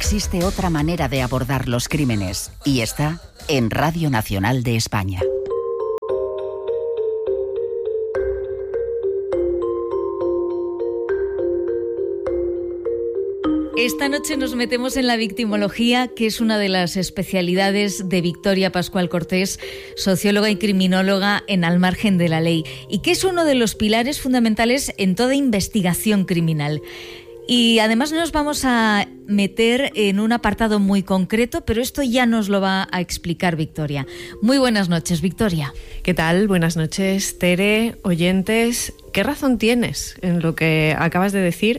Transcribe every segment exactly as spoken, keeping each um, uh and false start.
existe otra manera de abordar los crímenes y está en Radio Nacional de España. Esta noche nos metemos en la victimología, que es una de las especialidades de Victoria Pascual Cortés, socióloga y criminóloga en Al Margen de la Ley, y que es uno de los pilares fundamentales en toda investigación criminal. Y además nos vamos a meter en un apartado muy concreto, pero esto ya nos lo va a explicar Victoria. Muy buenas noches, Victoria. ¿Qué tal? Buenas noches, Tere, oyentes. ¿Qué razón tienes en lo que acabas de decir?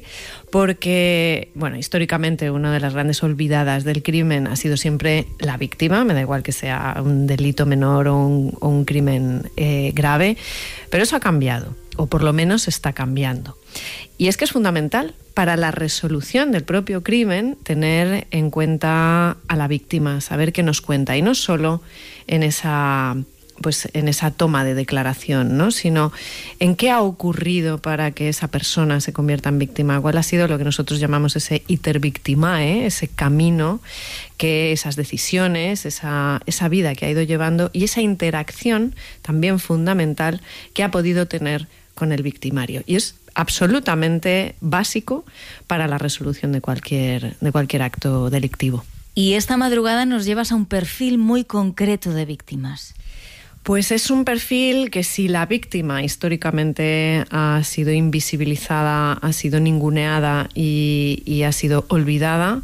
Porque, bueno, históricamente una de las grandes olvidadas del crimen ha sido siempre la víctima, me da igual que sea un delito menor o un, o un crimen eh, grave, pero eso ha cambiado, o por lo menos está cambiando. Y es que es fundamental para la resolución del propio crimen tener en cuenta a la víctima, saber qué nos cuenta, y no solo en esa... pues en esa toma de declaración, ¿no? Sino en qué ha ocurrido para que esa persona se convierta en víctima, cuál ha sido lo que nosotros llamamos ese iter victimae, ese camino, que esas decisiones, esa, esa vida que ha ido llevando y esa interacción también fundamental que ha podido tener con el victimario. Y es absolutamente básico para la resolución de cualquier, de cualquier acto delictivo. Y esta madrugada nos llevas a un perfil muy concreto de víctimas. Pues es un perfil que, si la víctima históricamente ha sido invisibilizada, ha sido ninguneada y, y ha sido olvidada,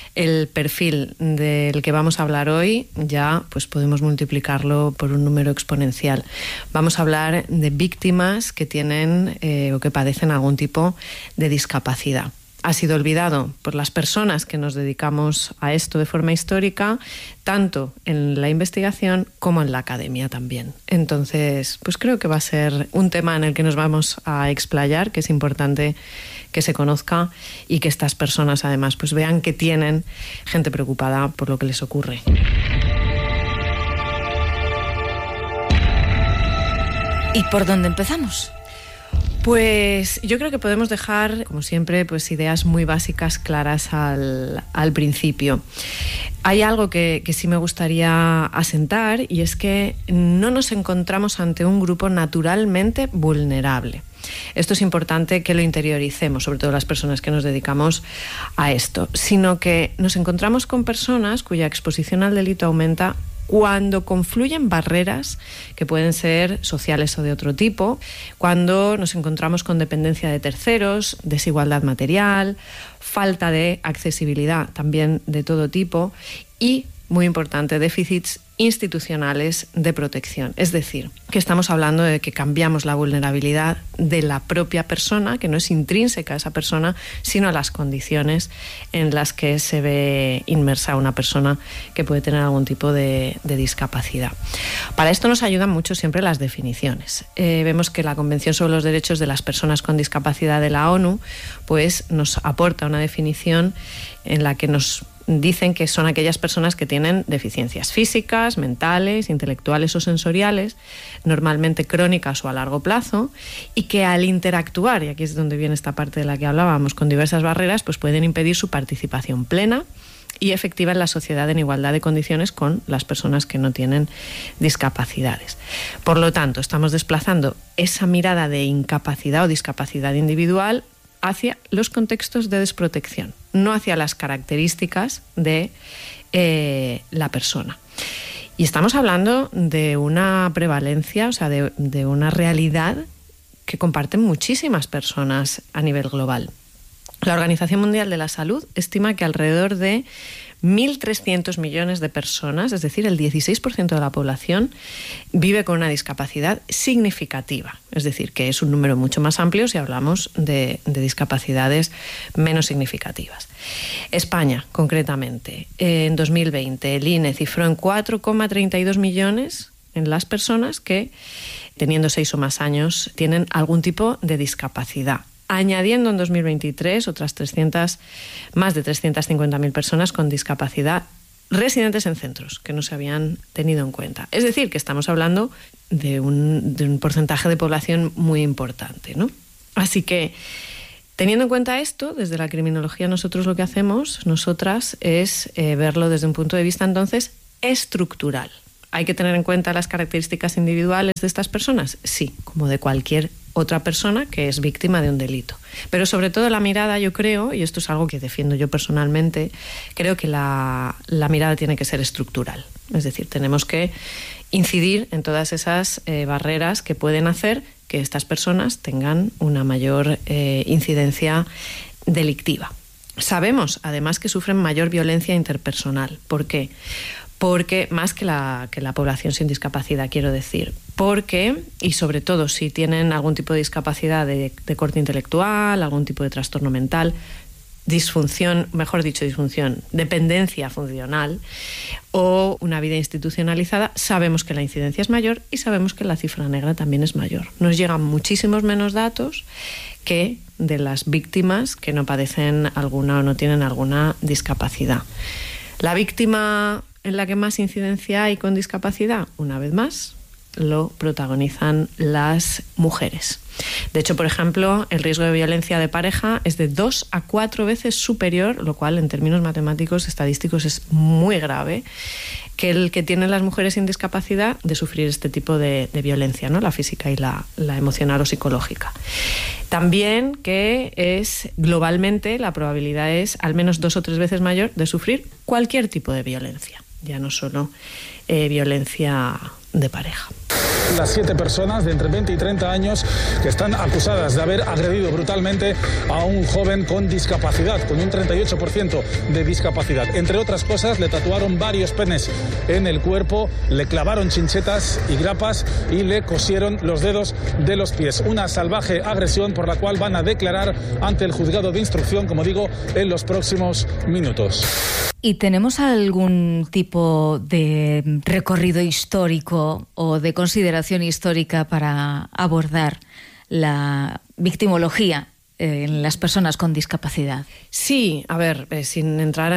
el perfil del que vamos a hablar hoy ya pues podemos multiplicarlo por un número exponencial. Vamos a hablar de víctimas que tienen eh, o que padecen algún tipo de discapacidad. Ha sido olvidado por las personas que nos dedicamos a esto de forma histórica, tanto en la investigación como en la academia también. Entonces, pues creo que va a ser un tema en el que nos vamos a explayar, que es importante que se conozca y que estas personas además pues vean que tienen gente preocupada por lo que les ocurre. ¿Y por dónde empezamos? Pues yo creo que podemos dejar, como siempre, pues ideas muy básicas claras al, al principio. Hay algo que, que sí me gustaría asentar, y es que no nos encontramos ante un grupo naturalmente vulnerable. Esto es importante que lo interioricemos, sobre todo las personas que nos dedicamos a esto, sino que nos encontramos con personas cuya exposición al delito aumenta cuando confluyen barreras que pueden ser sociales o de otro tipo, cuando nos encontramos con dependencia de terceros, desigualdad material, falta de accesibilidad también de todo tipo y, muy importante, déficits institucionales de protección. Es decir, que estamos hablando de que cambiamos la vulnerabilidad de la propia persona, que no es intrínseca a esa persona, sino a las condiciones en las que se ve inmersa una persona que puede tener algún tipo de, de discapacidad. Para esto nos ayudan mucho siempre las definiciones. Eh, vemos que la Convención sobre los Derechos de las Personas con Discapacidad de la ONU pues, nos aporta una definición en la que nos dicen que son aquellas personas que tienen deficiencias físicas, mentales, intelectuales o sensoriales, normalmente crónicas o a largo plazo, y que al interactuar, y aquí es donde viene esta parte de la que hablábamos, con diversas barreras, pues pueden impedir su participación plena y efectiva en la sociedad en igualdad de condiciones con las personas que no tienen discapacidades. Por lo tanto, estamos desplazando esa mirada de incapacidad o discapacidad individual hacia los contextos de desprotección, no hacia las características de eh, la persona. Y estamos hablando de una prevalencia, o sea, de, de una realidad que comparten muchísimas personas a nivel global. La Organización Mundial de la Salud estima que alrededor de mil trescientos millones de personas, es decir, el dieciséis por ciento de la población, vive con una discapacidad significativa. Es decir, que es un número mucho más amplio si hablamos de, de discapacidades menos significativas. España, concretamente, en dos mil veinte, el I N E cifró en cuatro coma treinta y dos millones en las personas que, teniendo seis o más años, tienen algún tipo de discapacidad, añadiendo en dos mil veintitrés otras trescientas, más de trescientas cincuenta mil personas con discapacidad residentes en centros que no se habían tenido en cuenta. Es decir, que estamos hablando de un, de un porcentaje de población muy importante, ¿no? Así que Teniendo en cuenta esto, desde la criminología nosotros lo que hacemos, nosotras, es eh, verlo desde un punto de vista entonces estructural. ¿Hay que tener en cuenta las características individuales de estas personas? Sí, como de cualquier otra persona que es víctima de un delito. Pero sobre todo la mirada, yo creo, y esto es algo que defiendo yo personalmente, creo que la, la mirada tiene que ser estructural. Es decir, tenemos que incidir en todas esas eh, barreras que pueden hacer que estas personas tengan una mayor eh, incidencia delictiva. Sabemos, además, que sufren mayor violencia interpersonal. ¿Por qué? Porque más que la, que la población sin discapacidad, quiero decir. Porque, y sobre todo si tienen algún tipo de discapacidad de, de corte intelectual, algún tipo de trastorno mental, disfunción, mejor dicho, disfunción, dependencia funcional o una vida institucionalizada, sabemos que la incidencia es mayor y sabemos que la cifra negra también es mayor. Nos llegan muchísimos menos datos que de las víctimas que no padecen alguna o no tienen alguna discapacidad. La víctima en la que más incidencia hay con discapacidad, una vez más, lo protagonizan las mujeres. De hecho, por ejemplo, el riesgo de violencia de pareja es de dos a cuatro veces superior, lo cual en términos matemáticos, estadísticos, es muy grave, que el que tienen las mujeres sin discapacidad de sufrir este tipo de, de violencia, ¿no? La física y la, la emocional o psicológica. También que es globalmente la probabilidad es al menos dos o tres veces mayor de sufrir cualquier tipo de violencia, ya no solo eh, violencia de pareja. Las siete personas de entre veinte y treinta años que están acusadas de haber agredido brutalmente a un joven con discapacidad, con un treinta y ocho por ciento de discapacidad. Entre otras cosas, le tatuaron varios penes en el cuerpo, le clavaron chinchetas y grapas y le cosieron los dedos de los pies. Una salvaje agresión por la cual van a declarar ante el juzgado de instrucción, como digo, en los próximos minutos. ¿Y tenemos algún tipo de recorrido histórico o de consideración histórica para abordar la victimología en las personas con discapacidad? Sí, a ver, eh, sin entrar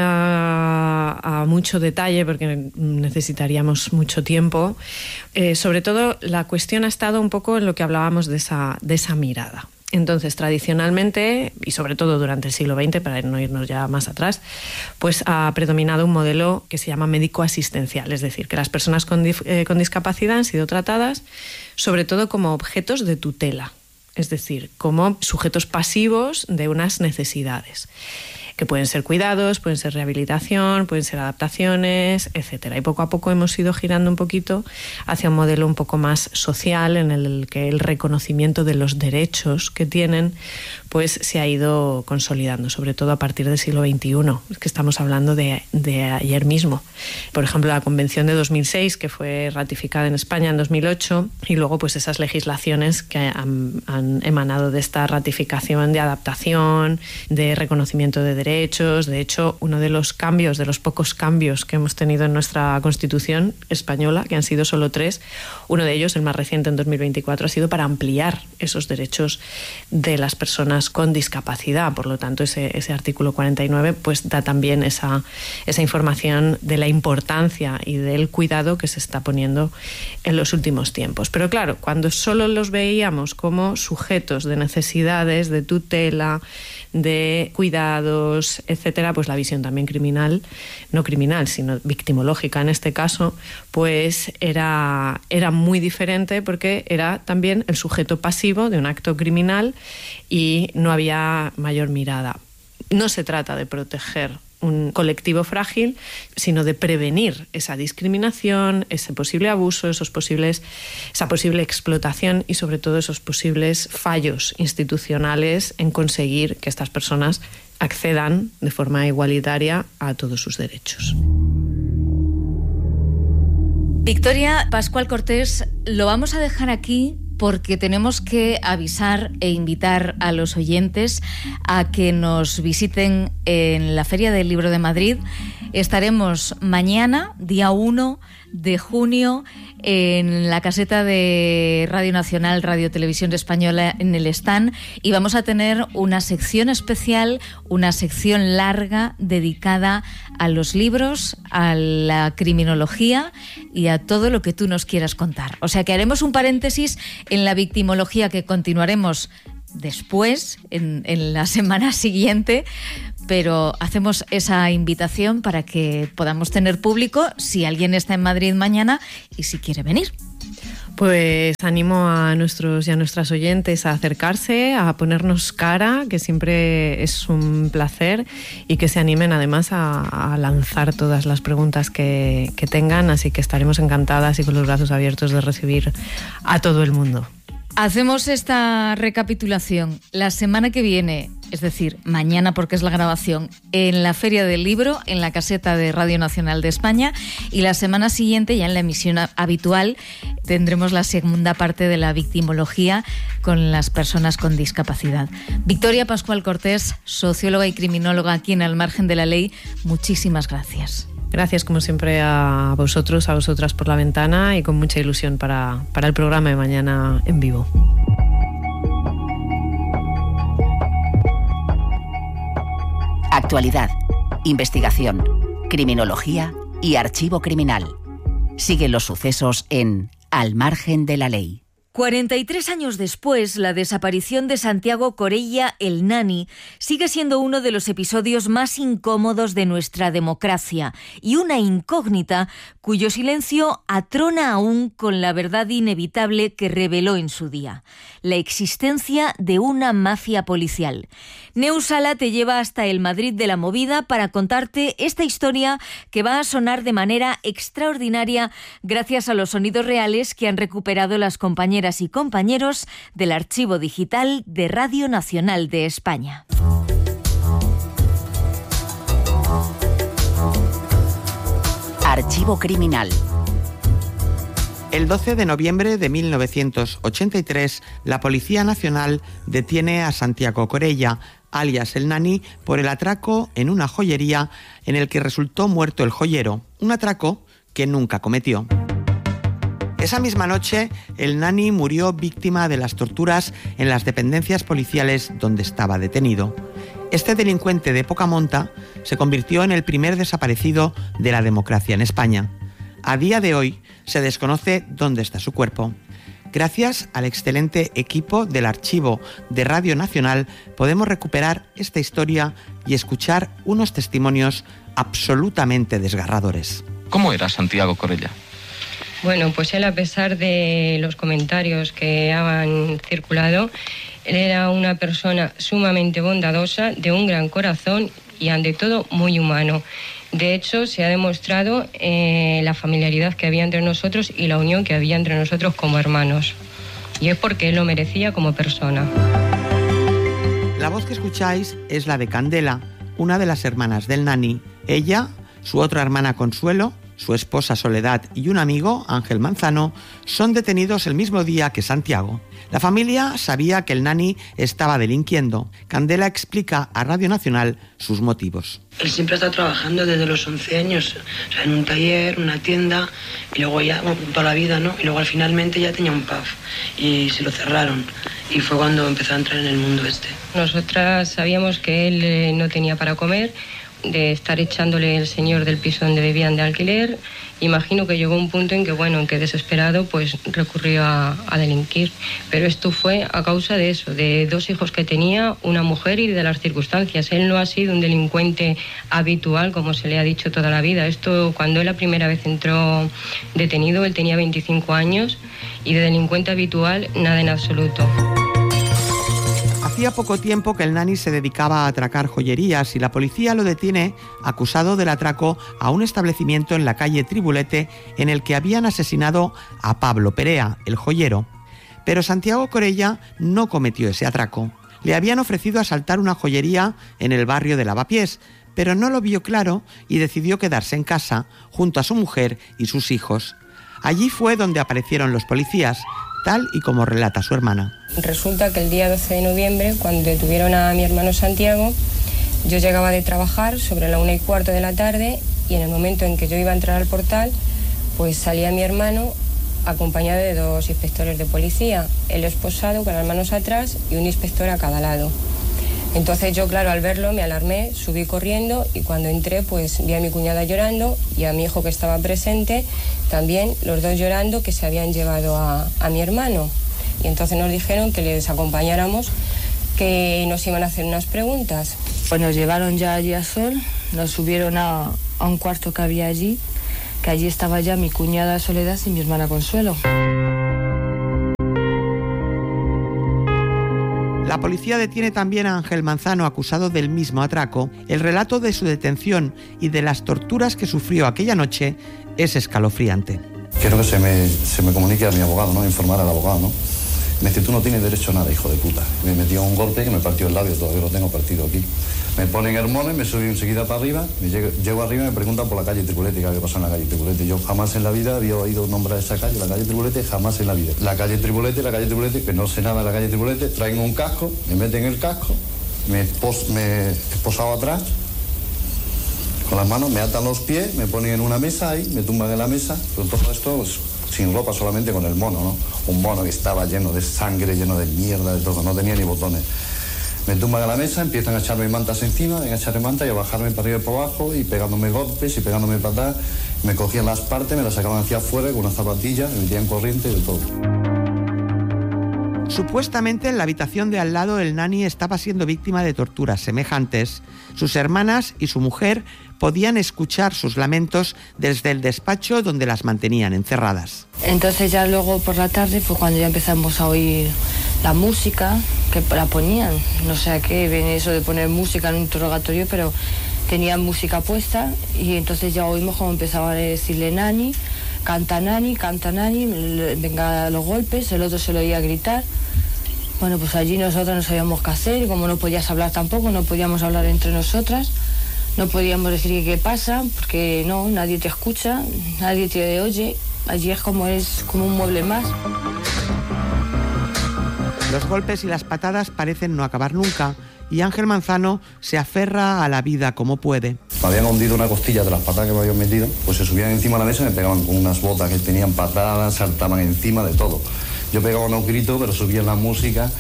a, a mucho detalle, porque necesitaríamos mucho tiempo, eh, sobre todo la cuestión ha estado un poco en lo que hablábamos de esa, de esa mirada. Entonces, tradicionalmente, y sobre todo durante el siglo veinte, para no irnos ya más atrás, pues ha predominado un modelo que se llama médico-asistencial, es decir, que las personas con, eh, con discapacidad han sido tratadas sobre todo como objetos de tutela, es decir, como sujetos pasivos de unas necesidades, que pueden ser cuidados, pueden ser rehabilitación, pueden ser adaptaciones, etcétera. Y poco a poco hemos ido girando un poquito hacia un modelo un poco más social, en el que el reconocimiento de los derechos que tienen pues se ha ido consolidando, sobre todo a partir del siglo veintiuno, es que estamos hablando de, de ayer mismo. Por ejemplo, la Convención de dos mil seis, que fue ratificada en España en dos mil ocho, y luego pues esas legislaciones que han, han emanado de esta ratificación de adaptación, de reconocimiento de derechos. De hecho, uno de los cambios, de los pocos cambios que hemos tenido en nuestra Constitución española, que han sido solo tres, uno de ellos, el más reciente en dos mil veinticuatro, ha sido para ampliar esos derechos de las personas con discapacidad. Por lo tanto, ese, ese artículo cuarenta y nueve pues da también esa, esa información de la importancia y del cuidado que se está poniendo en los últimos tiempos. Pero claro, cuando solo los veíamos como sujetos de necesidades, de tutela, de cuidados, etcétera, pues la visión también criminal, no criminal, sino victimológica en este caso, pues era, era muy diferente, porque era también el sujeto pasivo de un acto criminal y no había mayor mirada. No se trata de proteger un colectivo frágil, sino de prevenir esa discriminación, ese posible abuso, esos posibles, esa posible explotación y sobre todo esos posibles fallos institucionales en conseguir que estas personas accedan de forma igualitaria a todos sus derechos. Victoria Pascual Cortés, lo vamos a dejar aquí porque tenemos que avisar e invitar a los oyentes a que nos visiten en la Feria del Libro de Madrid. Estaremos mañana, día uno de junio, en la caseta de Radio Nacional, Radio Televisión Española, en el stand, y vamos a tener una sección especial, una sección larga dedicada a los libros, a la criminología y a todo lo que tú nos quieras contar. O sea que haremos un paréntesis en la victimología que continuaremos después, en, en la semana siguiente, pero hacemos esa invitación para que podamos tener público si alguien está en Madrid mañana y si quiere venir. Pues animo a nuestros y a nuestras oyentes a acercarse, a ponernos cara, que siempre es un placer, y que se animen además a, a lanzar todas las preguntas que, que tengan, así que estaremos encantadas y con los brazos abiertos de recibir a todo el mundo. Hacemos esta recapitulación. La semana que viene, es decir, mañana porque es la grabación, en la Feria del Libro, en la caseta de Radio Nacional de España, y la semana siguiente, ya en la emisión habitual, tendremos la segunda parte de la victimología con las personas con discapacidad. Victoria Pascual Cortés, socióloga y criminóloga aquí en Al Margen de la Ley, muchísimas gracias. Gracias, como siempre, a vosotros, a vosotras por la ventana, y con mucha ilusión para, para el programa de mañana en vivo. Actualidad, investigación, criminología y archivo criminal. Sigue los sucesos en Al Margen de la Ley. cuarenta y tres años después, la desaparición de Santiago Corella, el Nani, sigue siendo uno de los episodios más incómodos de nuestra democracia y una incógnita cuyo silencio atrona aún con la verdad inevitable que reveló en su día: la existencia de una mafia policial. Neus Sala te lleva hasta el Madrid de la movida para contarte esta historia que va a sonar de manera extraordinaria gracias a los sonidos reales que han recuperado las compañeras y compañeros del Archivo Digital de Radio Nacional de España. Archivo criminal. El doce de noviembre de mil novecientos ochenta y tres, la Policía Nacional detiene a Santiago Corella, alias el Nani, por el atraco en una joyería en el que resultó muerto el joyero, un atraco que nunca cometió. Esa misma noche, el Nani murió víctima de las torturas en las dependencias policiales donde estaba detenido. Este delincuente de poca monta se convirtió en el primer desaparecido de la democracia en España. A día de hoy se desconoce dónde está su cuerpo. Gracias al excelente equipo del Archivo de Radio Nacional podemos recuperar esta historia y escuchar unos testimonios absolutamente desgarradores. ¿Cómo era Santiago Corella? Bueno, pues él, a pesar de los comentarios que han circulado, él era una persona sumamente bondadosa, de un gran corazón y ante todo muy humano. De hecho, se ha demostrado eh, la familiaridad que había entre nosotros y la unión que había entre nosotros como hermanos. Y es porque él lo merecía como persona. La voz que escucháis es la de Candela, una de las hermanas del Nani. Ella, su otra hermana Consuelo, su esposa Soledad y un amigo, Ángel Manzano, son detenidos el mismo día que Santiago. La familia sabía que el Nani estaba delinquiendo. Candela explica a Radio Nacional sus motivos. Él siempre ha estado trabajando desde los once años, o sea, en un taller, una tienda, y luego ya, bueno, toda la vida, ¿no? Y luego al finalmente ya tenía un pub y se lo cerraron. Y fue cuando empezó a entrar en el mundo este. Nosotras sabíamos que él eh, no tenía para comer, de estar echándole el señor del piso donde vivían de alquiler. Imagino que llegó un punto en que, bueno, en que desesperado, pues recurrió a, a delinquir. Pero esto fue a causa de eso, de dos hijos que tenía, una mujer y de las circunstancias. Él no ha sido un delincuente habitual, como se le ha dicho toda la vida. Esto, cuando él la primera vez entró detenido, él tenía veinticinco años y de delincuente habitual, nada en absoluto. Hacía poco tiempo que el Nani se dedicaba a atracar joyerías y la policía lo detiene acusado del atraco a un establecimiento en la calle Tribulete en el que habían asesinado a Pablo Perea, el joyero. Pero Santiago Corella no cometió ese atraco. Le habían ofrecido asaltar una joyería en el barrio de Lavapiés, pero no lo vio claro y decidió quedarse en casa junto a su mujer y sus hijos. Allí fue donde aparecieron los policías, tal y como relata su hermana. Resulta que el día doce de noviembre, cuando detuvieron a mi hermano Santiago, yo llegaba de trabajar sobre la una y cuarto de la tarde y en el momento en que yo iba a entrar al portal, pues salía mi hermano acompañado de dos inspectores de policía, el esposado con las manos atrás y un inspector a cada lado. Entonces yo, claro, al verlo me alarmé, subí corriendo y cuando entré pues vi a mi cuñada llorando y a mi hijo que estaba presente también, los dos llorando, que se habían llevado a, a mi hermano. Y entonces nos dijeron que les acompañáramos que nos iban a hacer unas preguntas. Pues nos llevaron ya allí a Sol, nos subieron a, a un cuarto que había allí, que allí estaba ya mi cuñada Soledad y mi hermana Consuelo. La policía detiene también a Ángel Manzano, acusado del mismo atraco. El relato de su detención y de las torturas que sufrió aquella noche es escalofriante. Quiero que se me, se me comunique a mi abogado, ¿no? Informar al abogado, ¿no? Me dice, tú no tienes derecho a nada, hijo de puta. Me metió un golpe que me partió el labio, todavía lo tengo partido aquí. Me ponen hormones, me subí enseguida para arriba, me llego, llego arriba y me preguntan por la calle Tripulete, qué había pasado en la calle Tripulete. Yo jamás en la vida había oído nombrar esa calle, la calle Tripulete, jamás en la vida. La calle Tripulete, la calle Tripulete, que no sé nada de la calle Tripulete, traen un casco, me meten el casco, me, pos, me he posado atrás, con las manos, me atan los pies, me ponen en una mesa ahí, me tumban en la mesa, pero todo esto pues, sin ropa, solamente con el mono, ¿no? Un mono que estaba lleno de sangre, lleno de mierda, de todo, no tenía ni botones. Me tumban a la mesa, empiezan a echarme mantas encima, a echarme mantas y a bajarme para arriba y para abajo y pegándome golpes y pegándome patadas. Me cogían las partes, me las sacaban hacia afuera con una zapatilla, me metían corriente y de todo. Supuestamente en la habitación de al lado el nani estaba siendo víctima de torturas semejantes. Sus hermanas y su mujer podían escuchar sus lamentos desde el despacho donde las mantenían encerradas. Entonces ya luego por la tarde fue cuando ya empezamos a oír la música, que la ponían, no sé a qué viene eso de poner música en un interrogatorio, pero tenían música puesta y entonces ya oímos como empezaba a decirle nani, canta nani, canta nani, venga los golpes, el otro se lo oía gritar. Bueno, pues allí nosotros no sabíamos qué hacer y como no podías hablar tampoco, no podíamos hablar entre nosotras, no podíamos decir qué pasa, porque no, nadie te escucha, nadie te oye, allí es como, es como un mueble más. Los golpes y las patadas parecen no acabar nunca y Ángel Manzano se aferra a la vida como puede. Me habían hundido una costilla de las patadas que me habían metido, pues se subían encima de la mesa y me pegaban con unas botas que tenían patadas, saltaban encima de todo. Yo pegaba unos gritos, pero subía la música.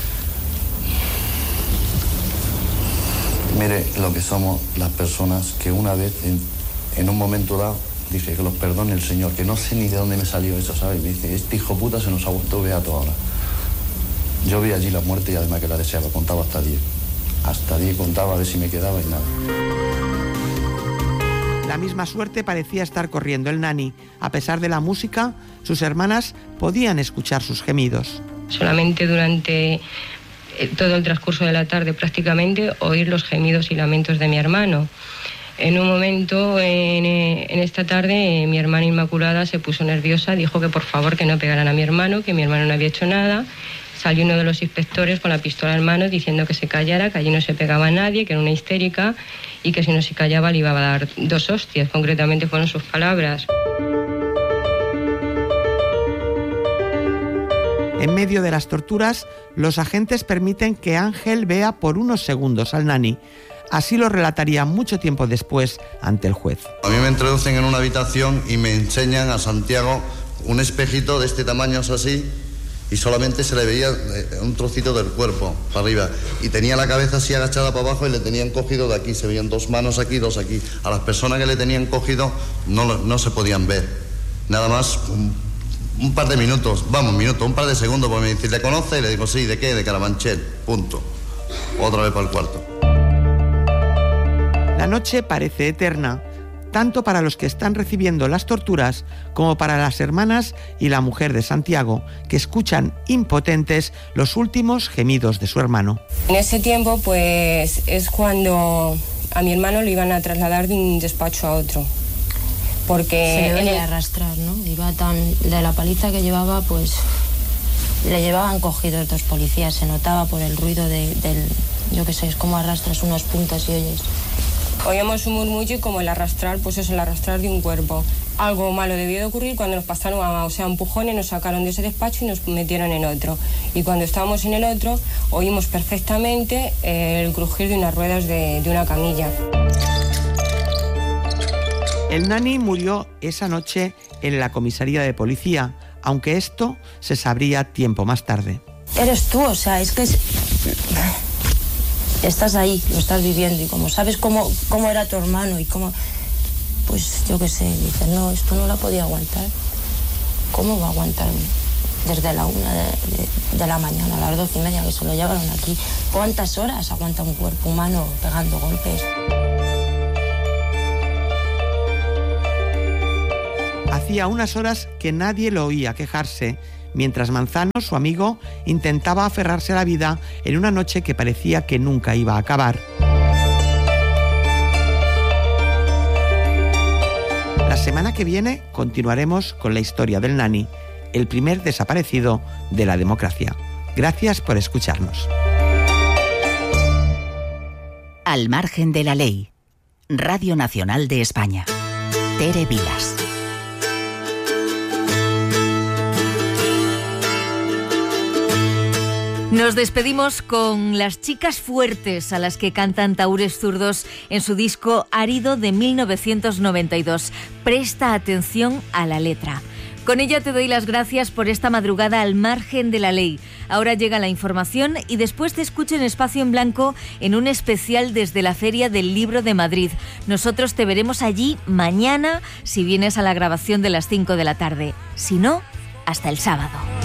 Mire lo que somos las personas que una vez, en, en un momento dado, dije que los perdone el Señor, que no sé ni de dónde me salió eso, ¿sabes? Me dice, este hijo puta se nos ha vuelto beato ahora. Yo vi allí la muerte y además que la deseaba, contaba hasta diez. Hasta diez contaba a ver si me quedaba y nada. La misma suerte parecía estar corriendo el nani. A pesar de la música, sus hermanas podían escuchar sus gemidos. Solamente durante todo el transcurso de la tarde prácticamente oír los gemidos y lamentos de mi hermano. En un momento, en, en esta tarde, mi hermana Inmaculada se puso nerviosa, dijo que por favor que no pegaran a mi hermano, que mi hermano no había hecho nada. Salió uno de los inspectores con la pistola en mano diciendo que se callara, que allí no se pegaba a nadie, que era una histérica y que si no se callaba le iba a dar dos hostias, concretamente fueron sus palabras. En medio de las torturas, los agentes permiten que Ángel vea por unos segundos al nani. Así lo relataría mucho tiempo después ante el juez. A mí me introducen en una habitación y me enseñan a Santiago un espejito de este tamaño así y solamente se le veía un trocito del cuerpo para arriba y tenía la cabeza así agachada para abajo y le tenían cogido de aquí, se veían dos manos aquí, dos aquí. A las personas que le tenían cogido no, no se podían ver, nada más un, un par de minutos, vamos, minutos, un par de segundos, porque me dice, ¿le conoce? Y le digo, sí, ¿de qué? De Carabanchel, punto. Otra vez para el cuarto. La noche parece eterna, tanto para los que están recibiendo las torturas como para las hermanas y la mujer de Santiago, que escuchan impotentes los últimos gemidos de su hermano. En ese tiempo, pues, es cuando a mi hermano lo iban a trasladar de un despacho a otro. Porque se le veía arrastrar, ¿no? Iba tan... De la paliza que llevaba, pues... Le llevaban cogidos dos policías, se notaba por el ruido de, del... Yo qué sé, es como arrastras unas puntas y oyes... Oíamos un murmullo y como el arrastrar, pues es el arrastrar de un cuerpo. Algo malo debió de ocurrir cuando nos pasaron a, o sea, empujones, nos sacaron de ese despacho y nos metieron en otro. Y cuando estábamos en el otro, oímos perfectamente el crujir de unas ruedas de, de una camilla. El nani murió esa noche en la comisaría de policía, aunque esto se sabría tiempo más tarde. Eres tú, o sea, es que... Es... Estás ahí, lo estás viviendo y como sabes cómo, cómo era tu hermano y cómo... Pues yo qué sé, dices, no, esto no la podía aguantar. ¿Cómo va a aguantar desde la una de, de, de la mañana a las doce y media que se lo llevaron aquí. ¿Cuántas horas aguanta un cuerpo humano pegando golpes? Hacía unas horas que nadie lo oía quejarse, mientras Manzano, su amigo, intentaba aferrarse a la vida en una noche que parecía que nunca iba a acabar. La semana que viene continuaremos con la historia del Nani, el primer desaparecido de la democracia. Gracias por escucharnos. Al margen de la ley. Radio Nacional de España. Tere Vilas. Nos despedimos con Las Chicas Fuertes, a las que cantan Tahúres Zurdos en su disco Árido de mil novecientos noventa y dos. Presta atención a la letra. Con ella te doy las gracias por esta madrugada al margen de la ley. Ahora llega la información y después te escucho en Espacio en Blanco en un especial desde la Feria del Libro de Madrid. Nosotros te veremos allí mañana si vienes a la grabación de las cinco de la tarde. Si no, hasta el sábado.